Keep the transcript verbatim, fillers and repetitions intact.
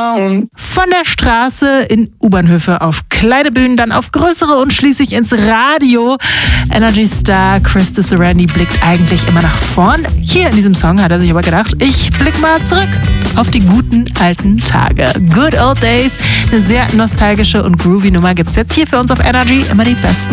down. Von der Straße in U-Bahnhöfe auf kleine Bühnen, dann auf größere und schließlich ins Radio. Energy Star Chris Sarandon blickt eigentlich immer nach vorn. Hier in diesem Song hat er sich aber gedacht, ich blick mal zurück auf die guten alten Tage. Good Old Days, eine sehr nostalgische und groovy Nummer gibt's jetzt hier für uns auf Energy. Immer die besten